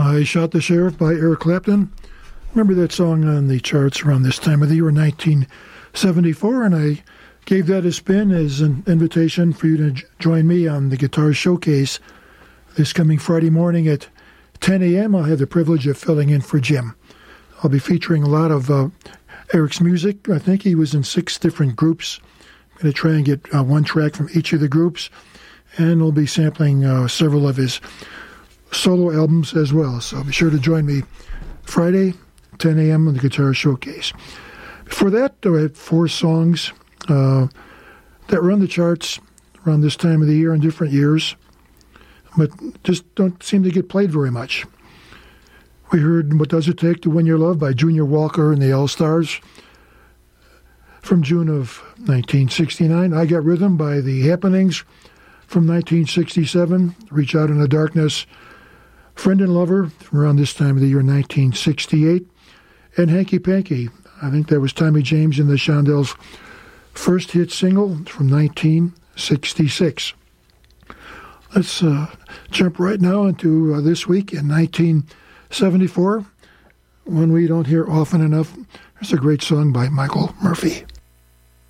I Shot the Sheriff by Eric Clapton. Remember that song on the charts around this time of the year, 1974, and I gave that a spin as an invitation for you to join me on the Guitar Showcase this coming Friday morning at 10 a.m. I'll have the privilege of filling in for Jim. I'll be featuring a lot of Eric's music. I think he was in 6 different groups. I'm going to try and get one track from each of the groups, and we'll be sampling several of his solo albums as well. So be sure to join me Friday, 10 a.m. on the Guitar Showcase. Before that, I had 4 songs that were on the charts around this time of the year in different years, but just don't seem to get played very much. We heard What Does It Take to Win Your Love by Junior Walker and the All-Stars from June of 1969. I Got Rhythm by The Happenings from 1967. Reach Out in the Darkness, Friend and Lover from around this time of the year, 1968. And Hanky Panky, I think that was Tommy James and the Shondells' first hit single from 1966. Let's jump right now into this week in 1974, one we don't hear often enough. There's a great song by Michael Murphy.